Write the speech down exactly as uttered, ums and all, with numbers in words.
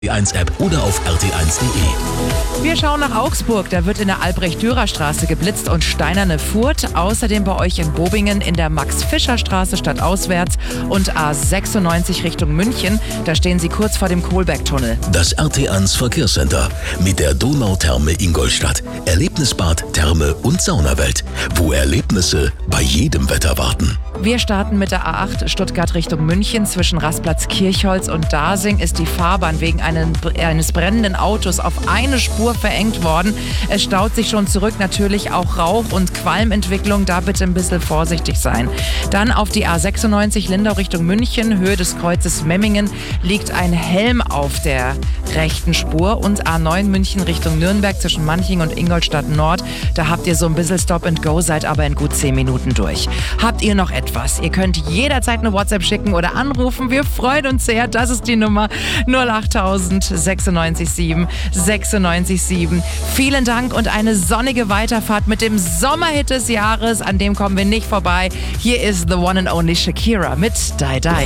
R T eins App oder auf R T eins Punkt de. Wir schauen nach Augsburg. Da wird in der Albrecht-Dürer-Straße geblitzt und Steinerne Furt. Außerdem bei euch in Bobingen in der Max-Fischer-Straße stadtauswärts und A sechsundneunzig Richtung München. Da stehen sie kurz vor dem Kohlbergtunnel. Das R T eins Verkehrscenter mit der Donautherme Ingolstadt. Erlebnisbad, Therme und Saunawelt, wo Erlebnisse bei jedem Wetter warten. Wir starten mit der A acht Stuttgart Richtung München. Zwischen Rastplatz Kirchholz und Dasing ist die Fahrbahn wegen einen, eines brennenden Autos auf eine Spur verengt worden. Es staut sich schon zurück, natürlich auch Rauch- und Qualmentwicklung. Da bitte ein bisschen vorsichtig sein. Dann auf die A sechsundneunzig Lindau Richtung München. Höhe des Kreuzes Memmingen liegt ein Helm auf der rechten Spur. Und A neun München Richtung Nürnberg zwischen Manching und Ingolstadt Nord. Da habt ihr so ein bisschen Stop and Go, seid aber in gut zehn Minuten durch. Habt ihr noch etwas? Was. Ihr könnt jederzeit eine WhatsApp schicken oder anrufen. Wir freuen uns sehr. Das ist die Nummer null achttausend sechsundneunzig sieben sechsundneunzig sieben. Vielen Dank und eine sonnige Weiterfahrt mit dem Sommerhit des Jahres. An dem kommen wir nicht vorbei. Hier ist the one and only Shakira mit Die Die.